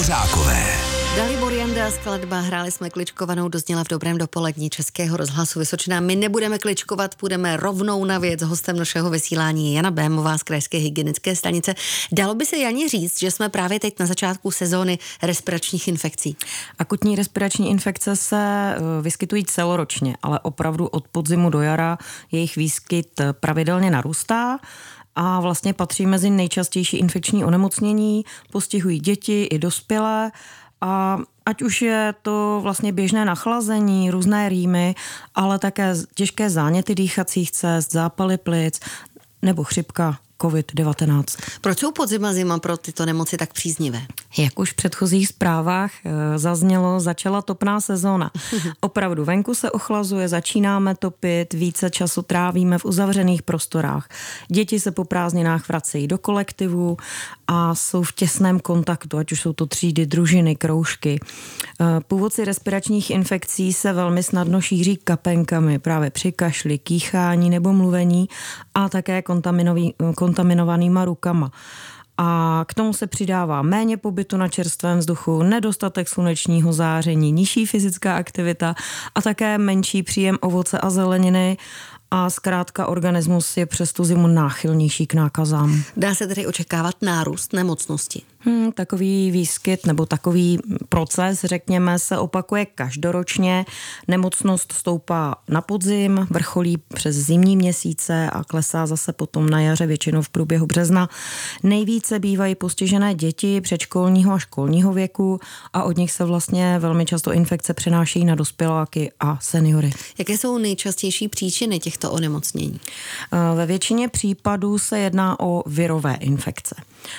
Dvořákové. Dalibor Janda, skladba Hráli jsme kličkovanou, dozněla v dobrém dopolední Českého rozhlasu Vysočina. My nebudeme kličkovat, půjdeme rovnou na věc. Hostem našeho vysílání je Jana Bémová z Krajské hygienické stanice. Dalo by se, Janě, říct, že jsme právě teď na začátku sezóny respiračních infekcí? Akutní respirační infekce se vyskytují celoročně, ale opravdu od podzimu do jara jejich výskyt pravidelně narůstá. A vlastně patří mezi nejčastější infekční onemocnění, postihují děti i dospělé. A ať už je to vlastně běžné nachlazení, různé rýmy, ale také těžké záněty dýchacích cest, zápaly plic nebo chřipka COVID-19. Proč jsou podzim a zima pro tyto nemoci tak příznivé? Jak už v předchozích zprávách zaznělo, začala topná sezóna. Opravdu venku se ochlazuje, začínáme topit, více času trávíme v uzavřených prostorách. Děti se po prázdninách vracejí do kolektivu a jsou v těsném kontaktu, ať už jsou to třídy, družiny, kroužky. Původci respiračních infekcí se velmi snadno šíří kapenkami, právě při kašli, kýchání nebo mluvení a také kontaminovanýma rukama. A k tomu se přidává méně pobytu na čerstvém vzduchu, nedostatek slunečního záření, nižší fyzická aktivita a také menší příjem ovoce a zeleniny a zkrátka organismus je přes tu zimu náchylnější k nákazám. Dá se tedy očekávat nárůst nemocnosti? Takový výskyt nebo takový proces, řekněme, se opakuje každoročně. Nemocnost stoupá na podzim, vrcholí přes zimní měsíce a klesá zase potom na jaře, většinou v průběhu března. Nejvíce bývají postižené děti předškolního a školního věku a od nich se vlastně velmi často infekce přenáší na dospěláky a seniory. Jaké jsou nejčastější příčiny těchto onemocnění? Ve většině případů se jedná o virové infekce.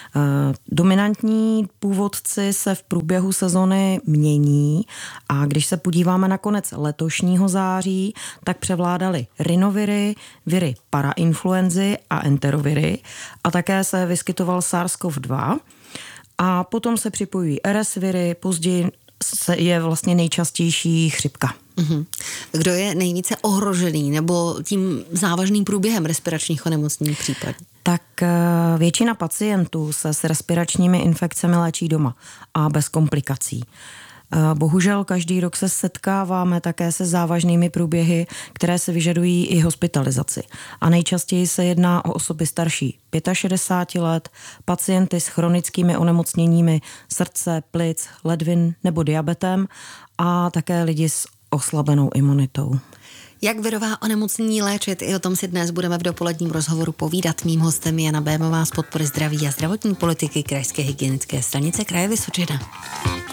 Dominantní původci se v průběhu sezony mění a když se podíváme na konec letošního září, tak převládaly rinoviry, viry parainfluenzy a enteroviry a také se vyskytoval SARS-CoV-2 a potom se připojují RS viry, později je vlastně nejčastější chřipka. Kdo je nejvíce ohrožený nebo tím závažným průběhem respiračních onemocnění případně? Tak většina pacientů se s respiračními infekcemi léčí doma a bez komplikací. Bohužel každý rok se setkáváme také se závažnými průběhy, které se vyžadují i hospitalizaci. A nejčastěji se jedná o osoby starší 65 let, pacienty s chronickými onemocněními srdce, plic, ledvin nebo diabetem a také lidi s oslabenou imunitou. Jak virová onemocnění léčit? I o tom si dnes budeme v dopoledním rozhovoru povídat. Mým hostem je Jana Bémová z podpory zdraví a zdravotní politiky Krajské hygienické stanice kraje Vysočina.